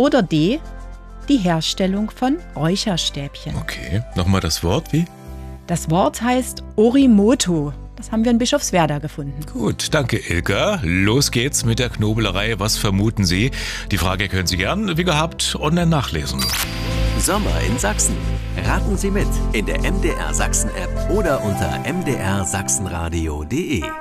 Oder D, die Herstellung von Räucherstäbchen. Okay, nochmal das Wort, wie? Das Wort heißt Orimoto. Das haben wir in Bischofswerda gefunden. Gut, danke Ilka. Los geht's mit der Knobelerei. Was vermuten Sie? Die Frage können Sie gern, wie gehabt, online nachlesen. Sommer in Sachsen. Raten Sie mit in der MDR Sachsen App oder unter mdrsachsenradio.de.